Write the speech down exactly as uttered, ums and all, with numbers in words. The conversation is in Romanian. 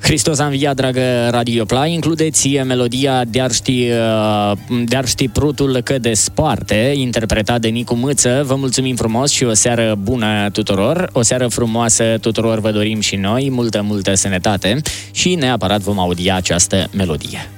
Hristos a înviat, dragă Radio Play, includeți melodia De-ar ști, De-ar ști prutul că desparte, interpretat de Nicu Mâță. Vă mulțumim frumos și o seară bună tuturor, o seară frumoasă tuturor vă dorim și noi, multă, multă sănătate și neapărat vom audia această melodie.